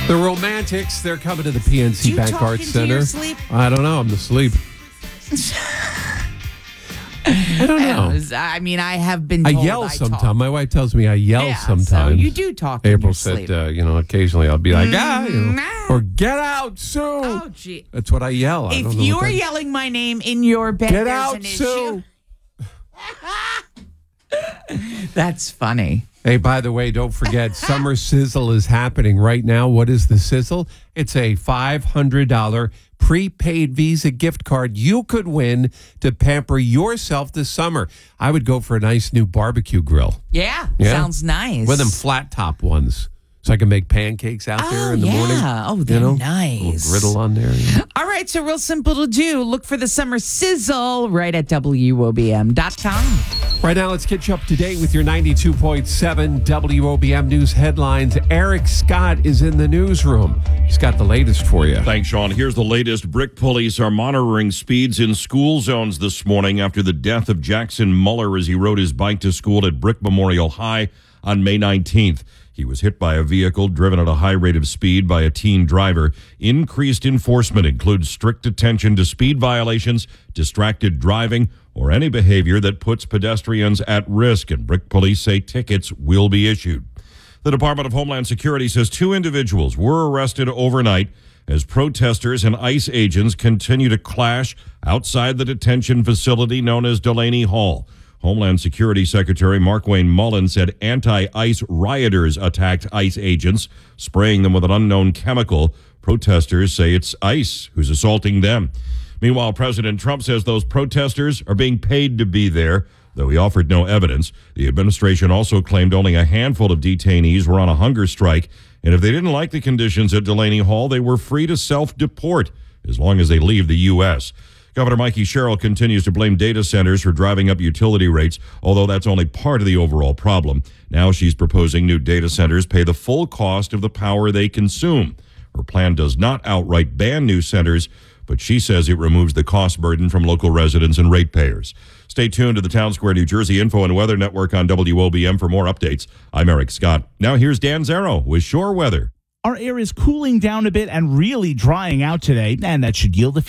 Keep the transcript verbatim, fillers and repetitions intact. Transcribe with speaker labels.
Speaker 1: The Romantics, they're coming to the P N C
Speaker 2: Do you
Speaker 1: Bank
Speaker 2: talk
Speaker 1: Arts
Speaker 2: into
Speaker 1: Center.
Speaker 2: your sleep?
Speaker 1: I don't know. I'm asleep. I don't know.
Speaker 2: I mean, I have been
Speaker 1: I
Speaker 2: told
Speaker 1: yell
Speaker 2: I
Speaker 1: sometimes.
Speaker 2: talk.
Speaker 1: My wife tells me I yell
Speaker 2: Yeah,
Speaker 1: sometimes.
Speaker 2: so you do talk in
Speaker 1: April
Speaker 2: your
Speaker 1: said,
Speaker 2: sleep.
Speaker 1: uh, you know, occasionally I'll be like, ah, you know,
Speaker 2: Mm,
Speaker 1: or get out, Sue.
Speaker 2: Oh, gee.
Speaker 1: That's what I yell. I
Speaker 2: If
Speaker 1: don't know
Speaker 2: you
Speaker 1: what
Speaker 2: are
Speaker 1: that-
Speaker 2: yelling my name in your bed,
Speaker 1: Get
Speaker 2: there's
Speaker 1: out,
Speaker 2: an
Speaker 1: Sue.
Speaker 2: issue. That's funny.
Speaker 1: Hey, by the way, don't forget, Summer Sizzle is happening right now. What is the Sizzle? It's a five hundred dollars prepaid Visa gift card you could win to pamper yourself this summer. I would go for a nice new barbecue grill.
Speaker 2: Yeah,
Speaker 1: Yeah?
Speaker 2: sounds nice.
Speaker 1: One of them flat top ones. So I can make pancakes out there
Speaker 2: Oh,
Speaker 1: in the
Speaker 2: yeah.
Speaker 1: morning.
Speaker 2: Oh, they're
Speaker 1: you know?
Speaker 2: nice.
Speaker 1: Little griddle on there. You know?
Speaker 2: All right, so real simple to do. Look for the Summer Sizzle right at W O B M dot com.
Speaker 1: Right now, let's get you up to date with your ninety-two point seven W O B M News headlines. Eric Scott is in the newsroom. He's got the latest for you.
Speaker 3: Thanks, Sean. Here's the latest. Brick police are monitoring speeds in school zones this morning after the death of Jackson Muller as he rode his bike to school at Brick Memorial High on May nineteenth. He was hit by a vehicle driven at a high rate of speed by a teen driver. Increased enforcement includes strict attention to speed violations, distracted driving, or any behavior that puts pedestrians at risk, and Brick police say tickets will be issued. The Department of Homeland Security says two individuals were arrested overnight as protesters and ICE agents continue to clash outside the detention facility known as Delaney Hall. Homeland Security Secretary Markwayne Mullen said anti-ICE rioters attacked ICE agents, spraying them with an unknown chemical. Protesters say it's ICE who's assaulting them. Meanwhile, President Trump says those protesters are being paid to be there, though he offered no evidence. The administration also claimed only a handful of detainees were on a hunger strike, and if they didn't like the conditions at Delaney Hall, they were free to self-deport as long as they leave the U S Governor Mikey Sherrill continues to blame data centers for driving up utility rates, although that's only part of the overall problem. Now she's proposing new data centers pay the full cost of the power they consume. Her plan does not outright ban new centers, but she says it removes the cost burden from local residents and ratepayers. Stay tuned to the Town Square, New Jersey Info and Weather Network on W O B M for more updates. I'm Eric Scott. Now here's Dan Zarrow with Shore Weather.
Speaker 4: Our air is cooling down a bit and really drying out today, and that should yield a